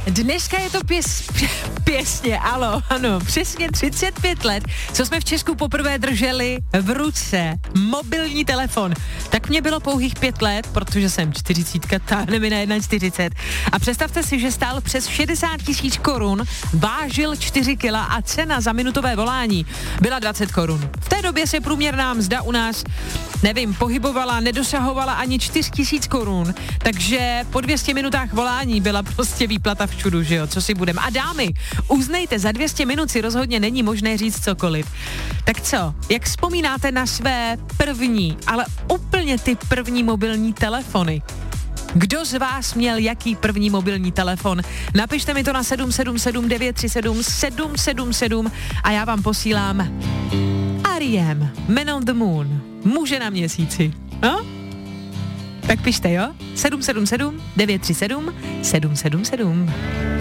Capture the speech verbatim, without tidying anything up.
dneska je to pěs, pěsně, alo, ano, přesně třicet pět let, co jsme v Česku poprvé drželi v ruce mobilní telefon. Tak mě bylo pouhých pět let, protože jsem čtyřicítka, táhne mi na čtyřicet jedna. A představte si, že stál přes šedesát tisíc korun, vážil čtyři kila a cena za minutové volání byla dvacet korun. V té době se průměrná mzda u nás, nevím, pohybovala, nedosahovala ani čtyři tisíce korun, takže po dvě stě minutách volání byla prostě výplata všudu, že jo, co si budem. A dámy, uznejte, za dvě stě minut si rozhodně není možné říct cokoliv. Tak co, jak vzpomínáte na své první, ale úplně ty první mobilní telefony? Kdo z vás měl jaký první mobilní telefon? Napište mi to na sedm sedm sedm devět tři sedm sedm sedm sedm a já vám posílám R E M, Man on the Moon, muže na měsíci. No? Tak pište, jo? sedm sedm sedm devět tři sedm sedm sedm sedm.